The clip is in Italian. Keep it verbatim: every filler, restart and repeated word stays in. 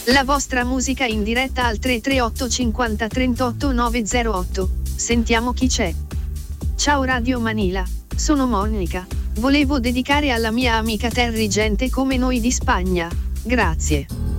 La vostra musica in diretta al tre tre otto cinquanta trentotto novecentotto. Sentiamo chi c'è. Ciao Radio Manila, sono Monica. Volevo dedicare alla mia amica Terry Gente come noi di Spagna. Grazie.